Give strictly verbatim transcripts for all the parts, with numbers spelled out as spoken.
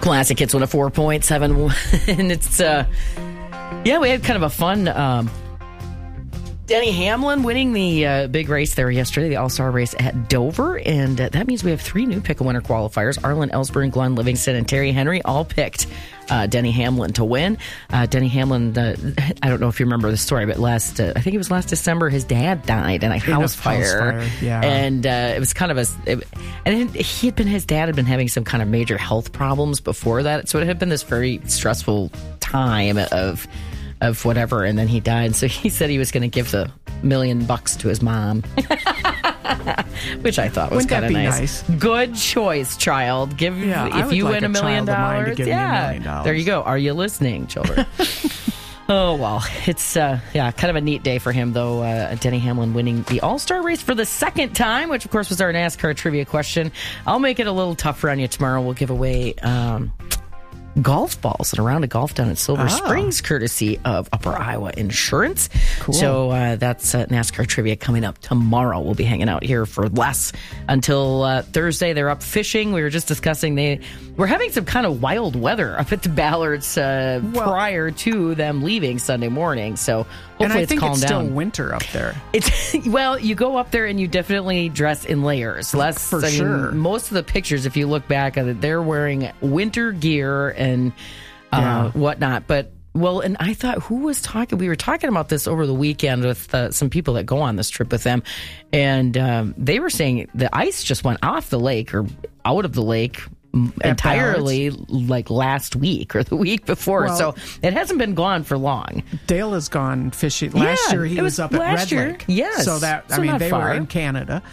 Classic Hits one oh four point seven. And it's, uh, yeah, we had kind of a fun, um, Denny Hamlin winning the uh, big race there yesterday, the All-Star race at Dover. And uh, that means we have three new pick-a-winner qualifiers. Arlen Ellsbury, Glenn Livingston, and Terry Henry all picked uh, Denny Hamlin to win. Uh, Denny Hamlin, uh, I don't know if you remember the story, but last, uh, I think it was last December, his dad died in a house in a fire. House fire. Yeah. And uh, it was kind of a, it, and he had been, his dad had been having some kind of major health problems before that. So it had been this very stressful time of, of whatever, and then he died. So he said he was going to give the million bucks to his mom, which I thought was kind of nice. nice. Good choice, child. Give yeah, if you like win a million dollars, yeah, million dollars. There you go. Are you listening, children? Oh, well, it's, uh, yeah, kind of a neat day for him, though. Uh, Denny Hamlin winning the All-Star race for the second time, which, of course, was our NASCAR trivia question. I'll make it a little tougher on you tomorrow. We'll give away um, golf balls and a round of golf down at Silver oh. Springs, courtesy of Upper Iowa Insurance. Cool. So uh, that's uh, NASCAR trivia coming up tomorrow. We'll be hanging out here for less until uh, Thursday. They're up fishing. We were just discussing they were having some kind of wild weather up at the Ballards uh, well, prior to them leaving Sunday morning. So hopefully and I it's think calmed it's down. still winter up there. It's well, you go up there and you definitely dress in layers. Less for I mean, sure. Most of the pictures, if you look back at it, they're wearing winter gear and uh, Yeah. whatnot. But well, and I thought, who was talking? We were talking about this over the weekend with uh, some people that go on this trip with them, and um, they were saying the ice just went off the lake or out of the lake At entirely, like last week or the week before. Well, so it hasn't been gone for long. Dale has gone fishing. Last Yeah, year he it was, was up at last Red year. Lake. Yes. So that I So mean not they far. were in Canada,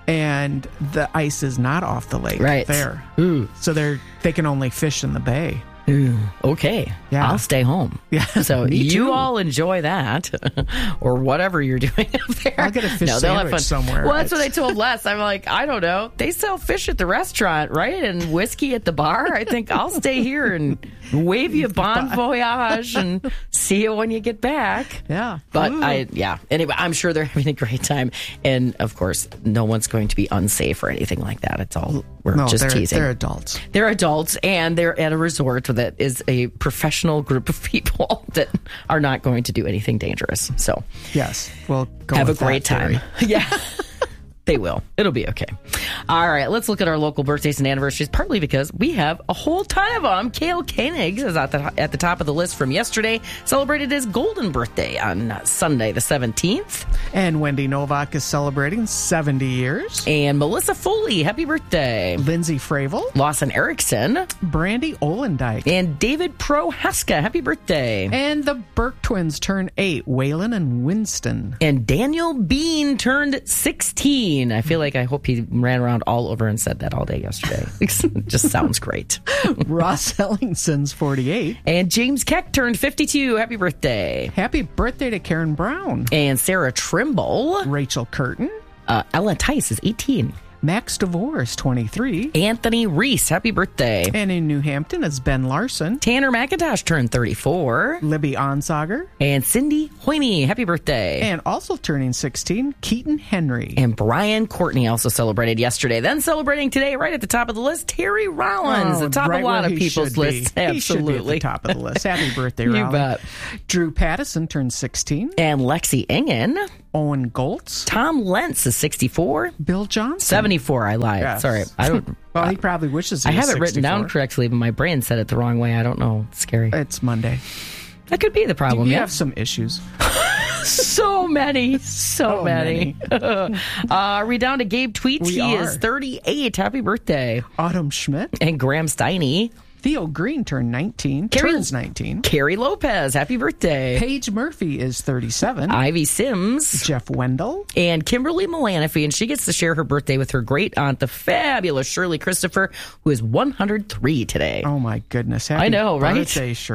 and the ice is not off the lake Right. there. Ooh. So they're they can only fish in the bay. Ooh, okay. Yeah. I'll stay home. Yeah, So me you too. all enjoy that or whatever you're doing up there. I'll get a fish no, they'll have sandwich fun somewhere. Well, that's what I told Les. I'm like, I don't know. They sell fish at the restaurant, right? And whiskey at the bar. I think I'll stay here and wave you bon voyage and see you when you get back. Yeah. But Ooh. I, yeah. Anyway, I'm sure they're having a great time. And of course, no one's going to be unsafe or anything like that. It's all, we're no, just they're, teasing. they're adults. They're adults, and they're at a resort that is a professional group of people that are not going to do anything dangerous. So, Yes, we'll go have a with great that theory. time. Yeah. They will. It'll be okay. All right, let's look at our local birthdays and anniversaries, partly because we have a whole ton of them. Cale Koenig is at the, at the top of the list from yesterday, celebrated his golden birthday on Sunday the seventeenth. And Wendy Novak is celebrating seventy years. And Melissa Foley, happy birthday. Lindsay Fravel, Lawson Erickson. Brandy Olendike, And David Prohaska, happy birthday. and the Burke twins turn eight. Waylon and Winston. And Daniel Bean turned sixteen. I feel like I hope he ran around all over and said that all day yesterday. It just sounds great. Ross Ellingson's forty-eight. And James Keck turned fifty-two. Happy birthday. Happy birthday to Karen Brown. And Sarah Trimble. Rachel Curtin. Uh, Ella Tice is eighteen. Max DeVore is twenty-three. Anthony Reese, happy birthday. And in New Hampton is Ben Larson. Tanner McIntosh turned thirty-four. Libby Onsager. And Cindy Hoyne, happy birthday. And also turning sixteen, Keaton Henry. And Brian Courtney also celebrated yesterday. Then celebrating today, right at the top of the list, Terry Rollins, Oh, the top right of a lot where of he people's should be. lists. He should be at Absolutely. the top of the list. Happy birthday, You Rollins. bet. Drew Pattison turned sixteen. And Lexi Engen. Owen Goltz. Tom Lentz is sixty-four. Bill Johnson. seventy-four, I lied. Yes. Sorry. I don't. Well, he probably wishes he I was have it written down sixty-four. correctly, but my brain said it the wrong way. I don't know. It's scary. It's Monday. That could be the problem, You yeah. have some issues. So many. So So many. uh, are we down to Gabe Tweets? We he are. is thirty-eight. Happy birthday. Autumn Schmidt. And Graham Steiny. Theo Green turned nineteen. Carrie- turns nineteen. Carrie Lopez. Happy birthday. Paige Murphy is thirty-seven. Ivy Sims. Jeff Wendell. And Kimberly Melaniphy, and she gets to share her birthday with her great aunt, the fabulous Shirley Christopher, who is one hundred three today. Oh, my goodness. Happy I know, right? birthday, Shirley.